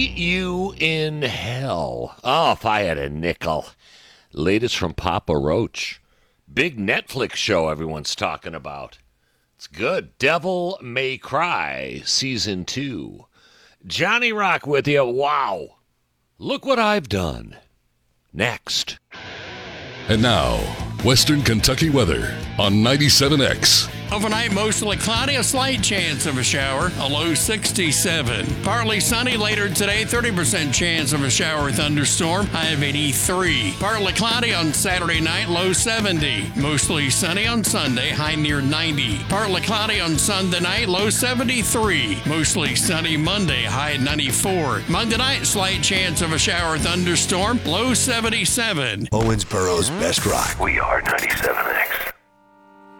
You in hell. Oh, if I had a nickel. Latest from Papa Roach. Big Netflix show everyone's talking about. It's good. Devil May Cry, Season 2. Johnny Rock with you. Wow. Look what I've done. Next. And now, Western Kentucky weather on 97X. Overnight, mostly cloudy, a slight chance of a shower, a low 67. Partly sunny later today, 30% chance of a shower or thunderstorm, high of 83. Partly cloudy on Saturday night, low 70. Mostly sunny on Sunday, high near 90. Partly cloudy on Sunday night, low 73. Mostly sunny Monday, high at 94. Monday night, slight chance of a shower or thunderstorm, low 77. Owensboro's best rock. We are 97X.